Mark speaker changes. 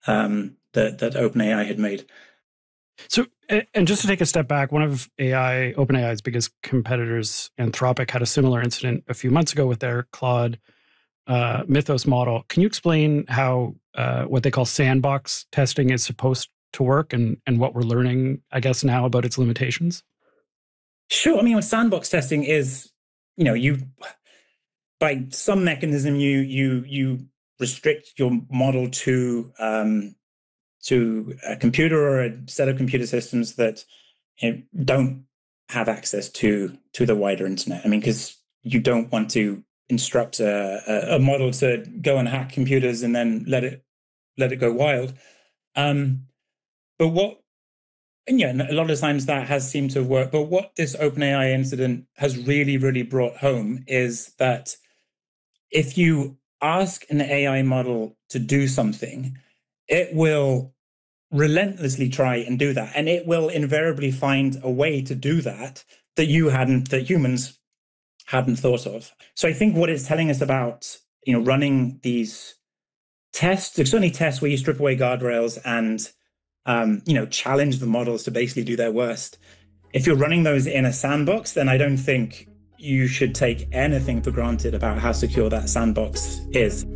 Speaker 1: that OpenAI had made.
Speaker 2: So, and just to take a step back, one of OpenAI's biggest competitors, Anthropic, had a similar incident a few months ago with their Claude Mythos model. Can you explain how what they call sandbox testing is supposed to work and what we're learning, I guess, now about its limitations?
Speaker 1: Sure. I mean, sandbox testing is, you by some mechanism you restrict your model to a computer or a set of computer systems that don't have access to the wider internet. I mean, because you don't want to instruct a model to go and hack computers and then let it go wild. But a lot of times that has seemed to work. But what this OpenAI incident has really, really brought home is that if you ask an AI model to do something, it will relentlessly try and do that. And it will invariably find a way to do that that humans hadn't thought of. So I think what it's telling us about, running these tests, certainly tests where you strip away guardrails and, challenge the models to basically do their worst. If you're running those in a sandbox, then I don't think you should take anything for granted about how secure that sandbox is.